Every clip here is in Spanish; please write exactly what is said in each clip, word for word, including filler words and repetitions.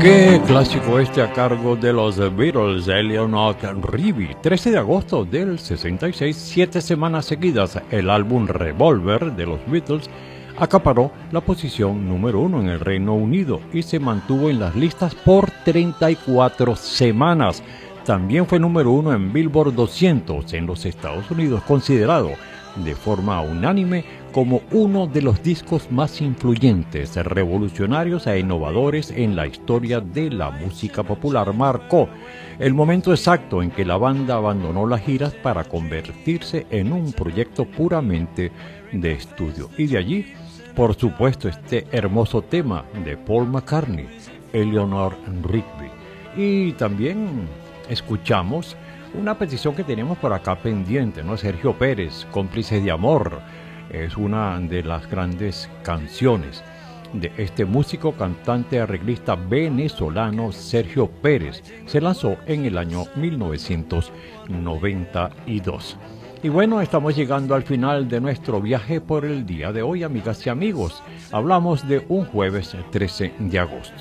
Qué clásico este a cargo de los Beatles, Eleanor Rigby. trece de agosto del sesenta y seis, siete semanas seguidas, el álbum Revolver de los Beatles acaparó la posición número uno en el Reino Unido y se mantuvo en las listas por treinta y cuatro semanas. También fue número uno en Billboard doscientos en los Estados Unidos, considerado de forma unánime como uno de los discos más influyentes, revolucionarios e innovadores en la historia de la música popular. Marcó el momento exacto en que la banda abandonó las giras para convertirse en un proyecto puramente de estudio. Y de allí, por supuesto, este hermoso tema de Paul McCartney, Eleanor Rigby. Y también escuchamos una petición que tenemos por acá pendiente, ¿no? Sergio Pérez, Cómplices de Amor. Es una de las grandes canciones de este músico, cantante, arreglista venezolano Sergio Pérez. Se lanzó en el año mil novecientos noventa y dos. Y bueno, estamos llegando al final de nuestro viaje por el día de hoy, amigas y amigos. Hablamos de un jueves trece de agosto.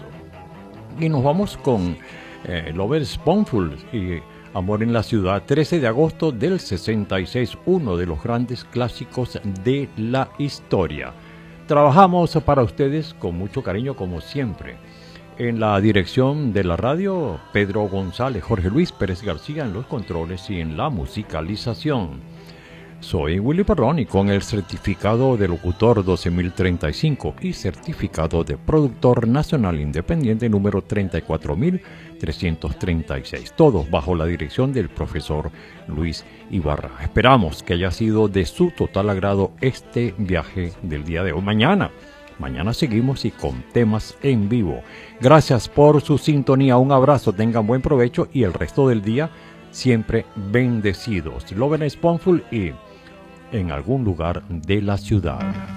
Y nos vamos con eh, Lovers Spoonful y Amor en la Ciudad, trece de agosto del sesenta y seis, uno de los grandes clásicos de la historia. Trabajamos para ustedes con mucho cariño, como siempre. En la dirección de la radio, Pedro González, Jorge Luis Pérez García en los controles y en la musicalización. Soy Willy Perrón y con el certificado de locutor doce mil treinta y cinco y certificado de productor nacional independiente número treinta y cuatro mil trescientos treinta y seis, todos bajo la dirección del profesor Luis Ibarra. Esperamos que haya sido de su total agrado este viaje del día de hoy. Mañana, mañana seguimos y con temas en vivo. Gracias por su sintonía, un abrazo, tengan buen provecho y el resto del día siempre bendecidos. Lovers Spoonful y En algún lugar de la ciudad.